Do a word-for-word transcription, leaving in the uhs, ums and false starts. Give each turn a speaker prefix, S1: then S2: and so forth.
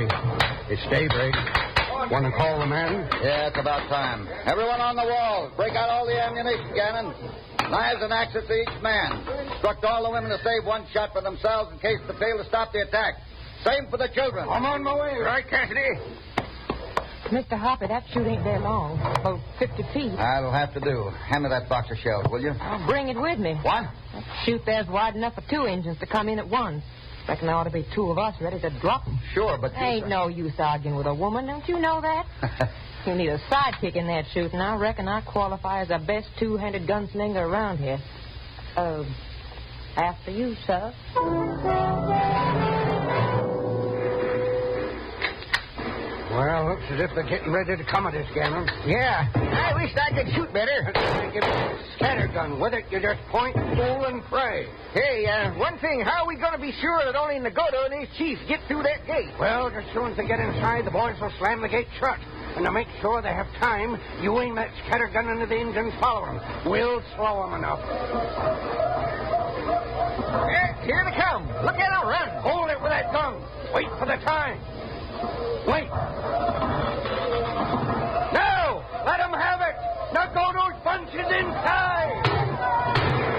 S1: Jesse. It's daybreak. Want to call the men?
S2: Yeah, it's about time. Everyone on the walls, break out all the ammunition, Gannon. Knives and axes to each man. Instruct all the women to save one shot for themselves in case they fail to stop the attack. Same for the children.
S1: I'm on my way. Right, Cassidy?
S3: Mister Hopper, that chute ain't very long. About fifty feet.
S2: That'll have to do. Hand me that box of shells, will you?
S3: I'll bring it with me.
S2: What?
S3: That chute there's wide enough for two engines to come in at once. Reckon there ought to be two of us ready to drop 'em.
S2: Sure, but...
S3: Ain't no use arguing with a woman, don't you know that? You need a sidekick in that chute, and I reckon I qualify as the best two-handed gunslinger around here. Uh, after you, sir.
S1: Well, looks as if they're getting ready to come at us, Gannon.
S4: Yeah. I wish I could shoot better.
S1: Give me a scattergun. With it, you just point, fool, and pray.
S4: Hey, uh, one thing, how are we going to be sure that only Nagoto and his chief get through that gate?
S1: Well, as soon as they get inside, the boys will slam the gate shut. And to make sure they have time, you aim that scattergun into the engines following. We'll slow them enough.
S4: Yeah, here they come. Look at them run.
S1: Hold it with that gun. Wait for the time.